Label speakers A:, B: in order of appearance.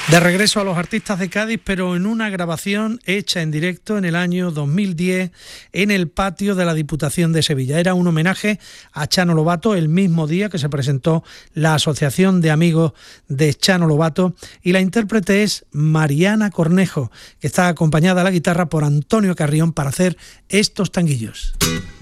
A: De regreso a los artistas de Cádiz, pero en una grabación hecha en directo en el año 2010 en el patio de la Diputación de Sevilla. Era un homenaje a Chano Lobato el mismo día que se presentó la Asociación de Amigos de Chano Lobato, y la intérprete es Mariana Cornejo, que está acompañada a la guitarra por Antonio Carrión para hacer estos tanguillos.